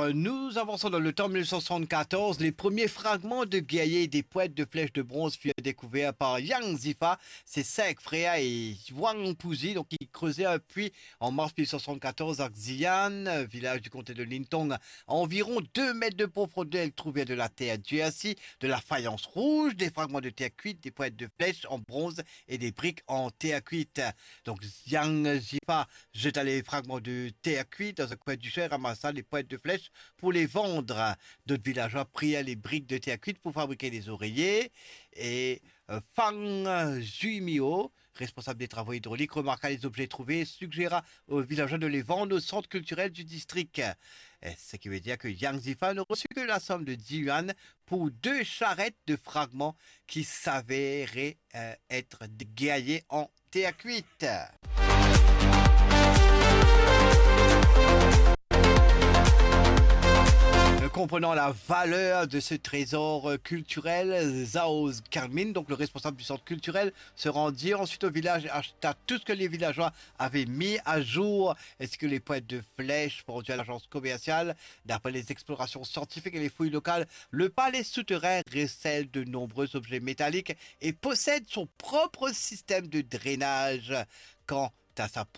Nous avançons dans le temps 1974. Les premiers fragments de guerriers et des poètes de flèches de bronze furent découverts par Yang Zifa, ses cinq frères et Wang Puzi. Donc, ils creusaient un puits en mars 1974 à Xi'an, village du comté de Lintong. À environ 2 mètres de profondeur, ils trouvaient de la terre durcie, de la faïence rouge, des fragments de terre cuite, des poètes de flèches en bronze et des briques en terre cuite. Donc, Yang Zifa jeta les fragments de terre cuite dans un coin du champ, ramassa les poètes de flèches pour les vendre. D'autres villageois priaient les briques de terre cuite pour fabriquer des oreillers. Et Fang Zuimio, responsable des travaux hydrauliques, remarqua les objets trouvés et suggéra aux villageois de les vendre au centre culturel du district. Ce qui veut dire que Yang Zifa ne reçut que la somme de 10 yuan pour 2 charrettes de fragments qui s'avéraient être des guerriers en terre cuite. Comprenant la valeur de ce trésor culturel, Zhao Carmin, donc le responsable du centre culturel, se rendit ensuite au village et acheta tout ce que les villageois avaient mis à jour, ainsi que les poètes de flèches produits à l'agence commerciale. D'après les explorations scientifiques et les fouilles locales, le palais souterrain recèle de nombreux objets métalliques et possède son propre système de drainage. Quant à sa